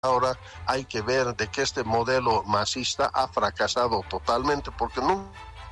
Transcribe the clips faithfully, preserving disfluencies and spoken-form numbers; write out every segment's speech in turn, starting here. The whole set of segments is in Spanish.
ahora hay que ver de que este modelo masista ha fracasado totalmente porque nunca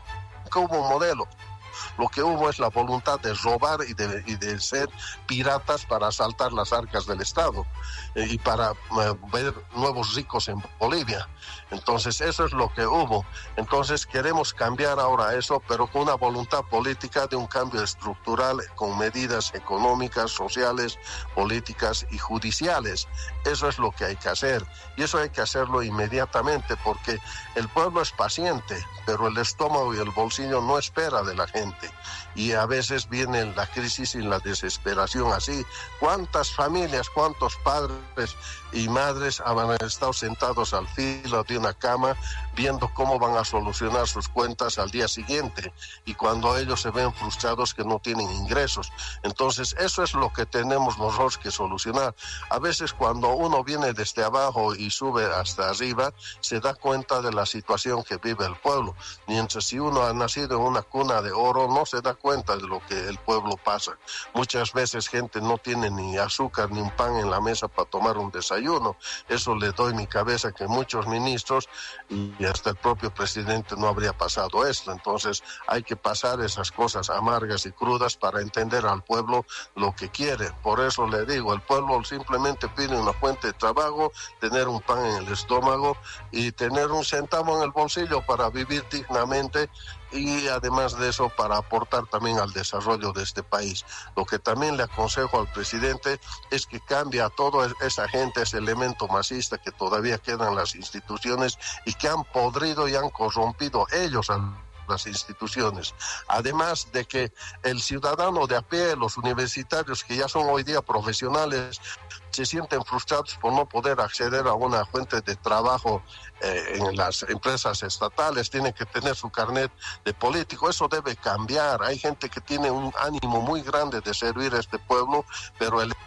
hubo un modelo. Lo que hubo es la voluntad de robar y de, y de ser piratas para asaltar las arcas del Estado eh, y para eh, ver nuevos ricos en Bolivia. Entonces eso es lo que hubo. Entonces queremos cambiar ahora eso, pero con una voluntad política de un cambio estructural, con medidas económicas, sociales, políticas y judiciales. Eso es lo que hay que hacer. Y eso hay que hacerlo inmediatamente porque el pueblo es paciente, pero el estómago y el bolsillo no espera de la gente. Y a veces viene la crisis y la desesperación así. ¿Cuántas familias, cuántos padres y madres han estado sentados al filo de una cama viendo cómo van a solucionar sus cuentas al día siguiente? Y cuando ellos se ven frustrados que no tienen ingresos. Entonces eso es lo que tenemos nosotros que solucionar. A veces cuando uno viene desde abajo y sube hasta arriba, se da cuenta de la situación que vive el pueblo. Mientras si uno ha nacido en una cuna de oro, no se da cuenta de lo que el pueblo pasa. Muchas veces gente no tiene ni azúcar ni un pan en la mesa para tomar un desayuno. Eso le doy mi cabeza que muchos ministros y hasta el propio presidente no habría pasado esto. Entonces hay que pasar esas cosas amargas y crudas para entender al pueblo lo que quiere. Por eso le digo, el pueblo simplemente pide una fuente de trabajo, tener un pan en el estómago y tener un centavo en el bolsillo para vivir dignamente y además de eso para aportar también al desarrollo de este país. Lo que también le aconsejo al presidente es que cambie a toda esa gente, ese elemento masista que todavía queda en las instituciones y que han podrido y han corrompido ellos a las instituciones. Además de que el ciudadano de a pie, los universitarios que ya son hoy día profesionales, se sienten frustrados por no poder acceder a una fuente de trabajo eh, en las empresas estatales, tienen que tener su carnet de político. Eso debe cambiar. Hay gente que tiene un ánimo muy grande de servir a este pueblo, pero el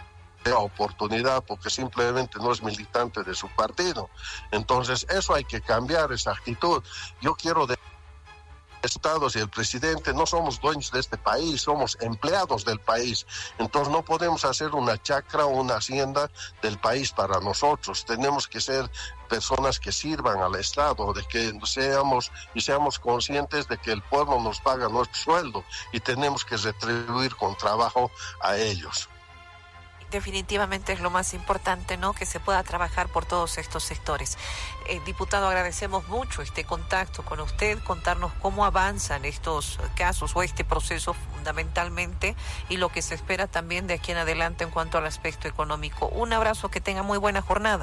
la oportunidad porque simplemente no es militante de su partido. Entonces eso hay que cambiar, esa actitud. Yo quiero de Estados y el presidente no somos dueños de este país, somos empleados del país. Entonces no podemos hacer una chacra o una hacienda del país para nosotros. Tenemos que ser personas que sirvan al Estado, de que seamos y seamos conscientes de que el pueblo nos paga nuestro sueldo y tenemos que retribuir con trabajo a ellos. Definitivamente es lo más importante, ¿no? Que se pueda trabajar por todos estos sectores. Eh, diputado, agradecemos mucho este contacto con usted, contarnos cómo avanzan estos casos o este proceso fundamentalmente y lo que se espera también de aquí en adelante en cuanto al aspecto económico. Un abrazo, que tenga muy buena jornada.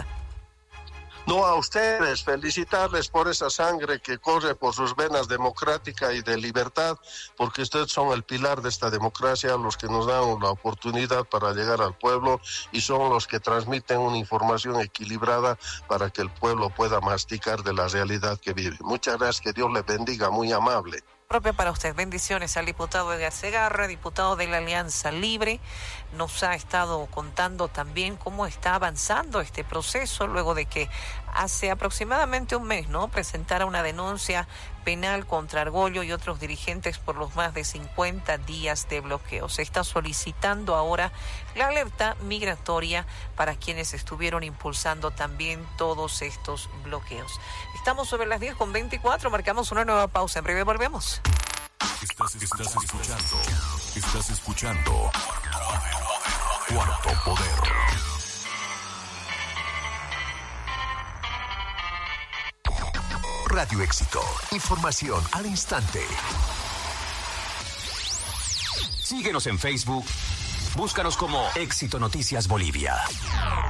No, a ustedes, felicitarles por esa sangre que corre por sus venas democrática y de libertad, porque ustedes son el pilar de esta democracia, los que nos dan la oportunidad para llegar al pueblo y son los que transmiten una información equilibrada para que el pueblo pueda masticar de la realidad que vive. Muchas gracias, que Dios les bendiga, muy amable. Propia para usted. Bendiciones al diputado Edgar Segarra, diputado de la Alianza Libre. Nos ha estado contando también cómo está avanzando este proceso luego de que hace aproximadamente un mes, ¿no?, presentara una denuncia penal contra Argollo y otros dirigentes por los más de cincuenta días de bloqueo. Se está solicitando ahora la alerta migratoria para quienes estuvieron impulsando también todos estos bloqueos. Estamos sobre las diez con veinticuatro, marcamos una nueva pausa. En breve volvemos. Estás, estás escuchando, estás escuchando Cuarto Poder. Radio Éxito, información al instante. Síguenos en Facebook, búscanos como Éxito Noticias Bolivia.